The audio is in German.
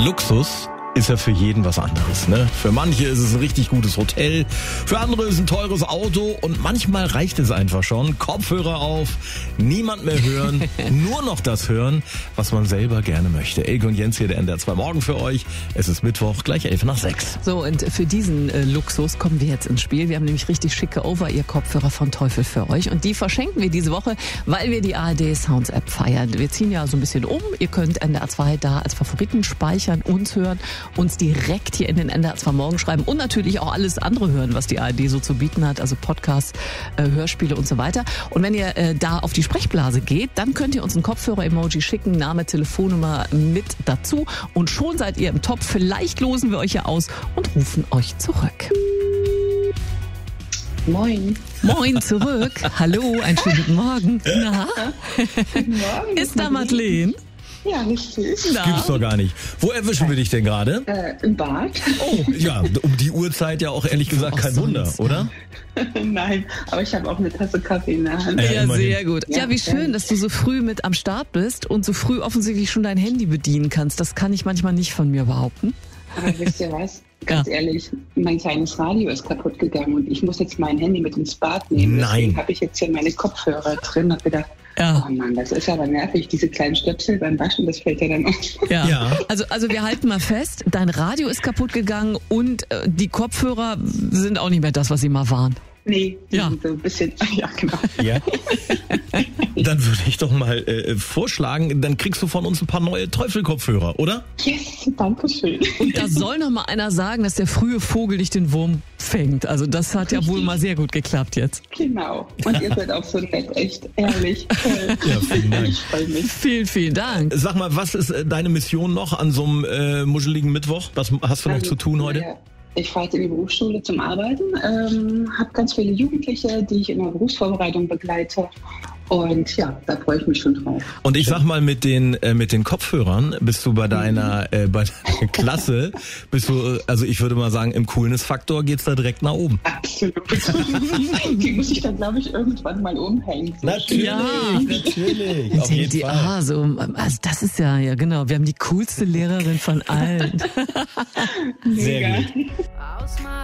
Luxus ist ja für jeden was anderes, ne? Für manche ist es ein richtig gutes Hotel, für andere ist es ein teures Auto und manchmal reicht es einfach schon. Kopfhörer auf, niemand mehr hören, nur noch das hören, was man selber gerne möchte. Elke und Jens hier, der NDR 2 Morgen für euch. Es ist Mittwoch, gleich 5:11. So, und für diesen Luxus kommen wir jetzt ins Spiel. Wir haben nämlich richtig schicke Over-Ear-Kopfhörer von Teufel für euch und die verschenken wir diese Woche, weil wir die ARD Sounds App feiern. Wir ziehen ja so ein bisschen um. Ihr könnt NDR 2 da als Favoriten speichern, uns hören, uns direkt hier in den NDR 2 Morgen schreiben und natürlich auch alles andere hören, was die ARD so zu bieten hat, also Podcasts, Hörspiele und so weiter. Und wenn ihr da auf die Sprechblase geht, dann könnt ihr uns ein Kopfhörer-Emoji schicken, Name, Telefonnummer mit dazu und schon seid ihr im Topf. Vielleicht losen wir euch ja aus und rufen euch zurück. Moin. Moin zurück. Hallo, einen schönen guten Morgen. Na? Guten Morgen. Ist da Madeleine? Ja, richtig. Na? Gibt's doch gar nicht. Wo erwischen wir dich denn gerade? Im Bad? Oh, ja, um die Uhrzeit ja auch ehrlich gesagt kein Wunder, oder? Nein, aber ich habe auch eine Tasse Kaffee in der Hand. Ja, immerhin. sehr gut. Ja, wie schön, dass du so früh mit am Start bist und so früh offensichtlich schon dein Handy bedienen kannst. Das kann ich manchmal nicht von mir behaupten. Aber wisst ihr was? Ganz ehrlich, mein kleines Radio ist kaputt gegangen und ich muss jetzt mein Handy mit ins Bad nehmen. Nein. Deswegen habe ich jetzt hier meine Kopfhörer drin und gedacht, Ja. oh Mann, das ist aber nervig, diese kleinen Stöpsel beim Waschen, das fällt ja dann auf. Ja. Also wir halten mal fest, dein Radio ist kaputt gegangen und die Kopfhörer sind auch nicht mehr das, was sie mal waren. Nee, die Ja. sind so ein bisschen, ja genau. Ja. Dann würde ich doch mal vorschlagen, dann kriegst du von uns ein paar neue Teufelkopfhörer, oder? Yes, danke schön. Und da soll noch mal einer sagen, dass der frühe Vogel nicht den Wurm fängt. Also das hat ja wohl mal sehr gut geklappt jetzt. Genau. Und ihr seid auch so nett, echt ehrlich. Toll. Ja, vielen Dank. Ich freue mich. Vielen, vielen Dank. Sag mal, was ist deine Mission noch an so einem muscheligen Mittwoch? Was hast du noch zu tun heute? Ja, ich fahre jetzt in die Berufsschule zum Arbeiten, habe ganz viele Jugendliche, die ich in der Berufsvorbereitung begleite. Und ja, da freue ich mich schon drauf. Und ich sag mal, mit den Kopfhörern bist du bei deiner Klasse, bist du, also ich würde mal sagen, im Coolness-Faktor geht's da direkt nach oben. Absolut. Die muss ich dann, glaube ich, irgendwann mal umhängen. Natürlich, Ja. natürlich. Auf jeden Fall. Also das ist ja genau. Wir haben die coolste Lehrerin von allen. Sehr gut.